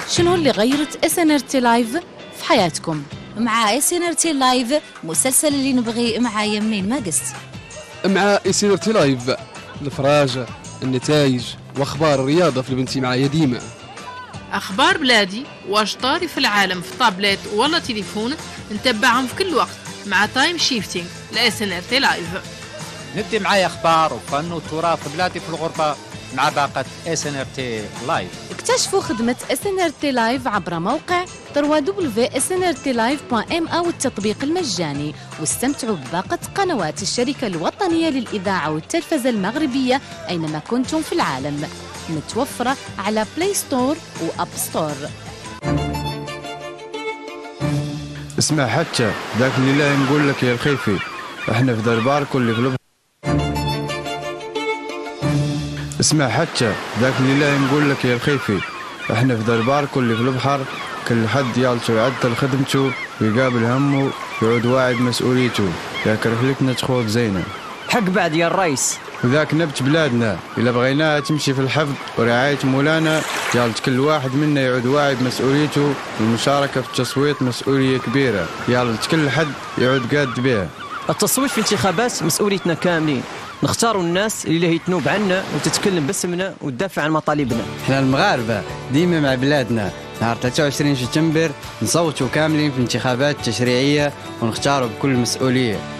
شنو اللي غيرت SNRT لايف في حياتكم؟ مع SNRT لايف مسلسل اللي نبغي مع يمين ما قست. مع SNRT لايف الفراجة، النتائج واخبار الرياضة في البنتي معايا ديما. اخبار بلادي واش طاري في العالم في طابلت ولا تليفون نتبعهم في كل وقت مع تايم شيفتينج SNRT لايف. ندي معايا اخبار وفن وتراث بلادي في الغربة مع باقة SNRT لايف. اكتشفوا خدمة SNRT لايف عبر موقع www.snrtlive.ma والتطبيق المجاني، واستمتعوا بباقة قنوات الشركة الوطنية للإذاعة والتلفزة المغربية أينما كنتم في العالم، متوفرة على بلاي ستور وأب ستور. اسمع حتى ذاك اللي لا نقول لك يا الخيفي، احنا في دربار كل في اسمع حتى ذاك اللي لا نقول لك يا الخيفي، احنا في دربار كل في البحر، كل حد يالشو يعدل خدمته ويقابل همه يعود واعد مسؤوليته، ياك رحلتنا تخوض زينة حق بعد يا الرئيس. وذاك نبت بلادنا إلا بغيناها تمشي في الحفظ ورعاية مولانا، يالت كل واحد منا يعود واعد مسؤوليته، والمشاركة في التصويت مسؤولية كبيرة، يالت كل حد يعود قاد بها. التصويت في انتخابات مسؤوليتنا كاملين، نختاروا الناس اللي هي تنوب عنا وتتكلم باسمنا وتدافع عن مطالبنا. احنا المغاربة ديما مع بلادنا، نهار 23 سبتمبر نصوتوا كاملين في انتخابات تشريعية ونختاروا بكل مسؤولية.